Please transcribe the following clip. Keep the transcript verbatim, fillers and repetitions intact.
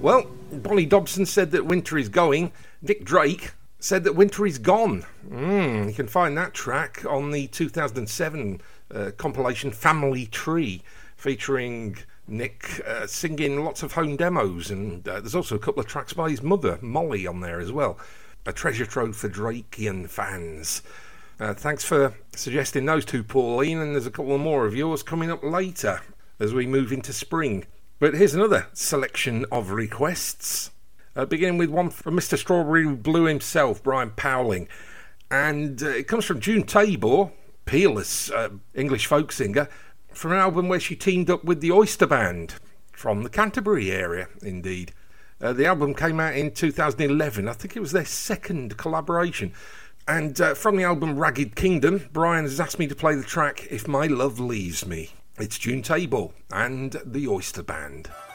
Well, Bonnie Dobson said that winter is going. Nick Drake said that winter is gone. Mm, you can find that track on the two thousand seven uh, compilation Family Tree, featuring Nick uh, singing lots of home demos, and uh, there's also a couple of tracks by his mother, Molly, on there as well. A treasure trove for Drakean fans. Uh, thanks for suggesting those two, Pauline, and there's a couple more of yours coming up later as we move into spring. But here's another selection of requests, uh, beginning with one from Mister Strawberry Blue himself, Brian Powling. And uh, it comes from June Tabor, peerless uh, English folk singer, from an album where she teamed up with the Oyster Band from the Canterbury area, indeed. Uh, the album came out in two thousand eleven. I think it was their second collaboration. And uh, from the album Ragged Kingdom, Brian has asked me to play the track If My Love Leaves Me. It's June Tabor and the Oyster Band.